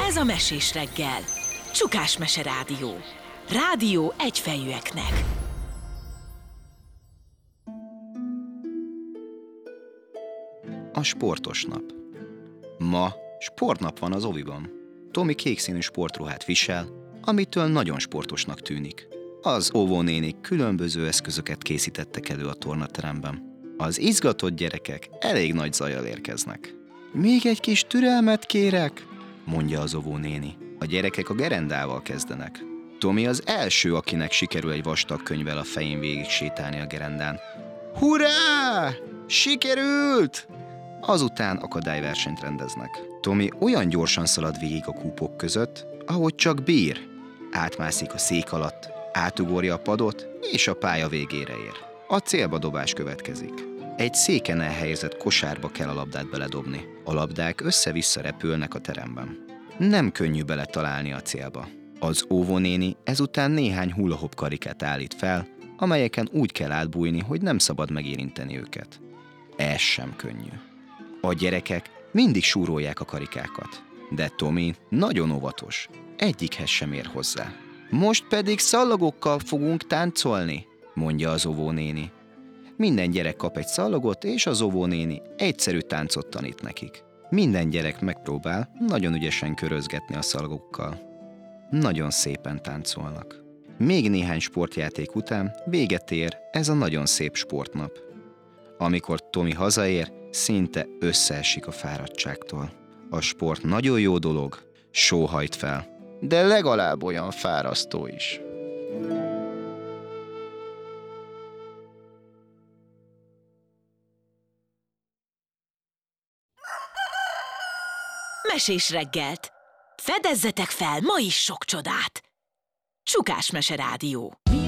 Ez a Mesés reggel. Csukás Mese Rádió. Rádió egyfejűeknek. A sportos nap. Ma sportnap van az oviban. Tomi kékszínű sportruhát visel, amitől nagyon sportosnak tűnik. Az óvónénik különböző eszközöket készítettek elő a tornateremben. Az izgatott gyerekek elég nagy zajjal érkeznek. Még egy kis türelmet kérek, mondja az óvónéni. A gyerekek a gerendával kezdenek. Tomi az első, akinek sikerül egy vastag könyvvel a fején végig sétálni a gerendán. Hurrá! Sikerült! Azután akadályversenyt rendeznek. Tomi olyan gyorsan szalad végig a kúpok között, ahogy csak bír. Átmászik a szék alatt, átugorja a padot, és a pálya végére ér. A célba dobás következik. Egy széken elhelyezett kosárba kell a labdát beledobni. A labdák össze-vissza repülnek a teremben. Nem könnyű beletalálni a célba. Az óvónéni ezután néhány hula-hop karikát állít fel, amelyeken úgy kell átbújni, hogy nem szabad megérinteni őket. Ez sem könnyű. A gyerekek mindig súrolják a karikákat, de Tomi nagyon óvatos, egyikhez sem ér hozzá. Most pedig szallagokkal fogunk táncolni, mondja az óvónéni. Minden gyerek kap egy szallagot, és az óvónéni egyszerű táncot tanít nekik. Minden gyerek megpróbál nagyon ügyesen körözgetni a szalagokkal. Nagyon szépen táncolnak. Még néhány sportjáték után véget ér ez a nagyon szép sportnap. Amikor Tomi hazaér, szinte összeesik a fáradtságtól. A sport nagyon jó dolog, sóhajt fel, de legalább olyan fárasztó is. Mesés reggelt. Fedezzetek fel ma is sok csodát. Csukás Mese Rádió.